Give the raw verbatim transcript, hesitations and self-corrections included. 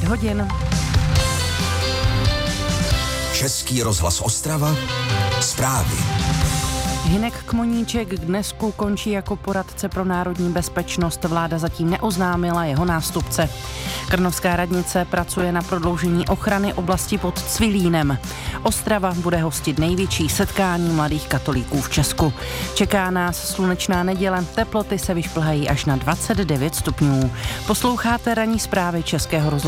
hodin. Český rozhlas Ostrava, zprávy. Hynek Kmoníček dnesku končí jako poradce pro národní bezpečnost. Vláda zatím neoznámila jeho nástupce. Krnovská radnice pracuje na prodloužení ochrany oblasti pod Cvilínem. Ostrava bude hostit největší setkání mladých katolíků v Česku. Čeká nás slunečná neděle, teploty se vyšplhají až na dvacet devět stupňů. Posloucháte ranní zprávy Českého rozhlasu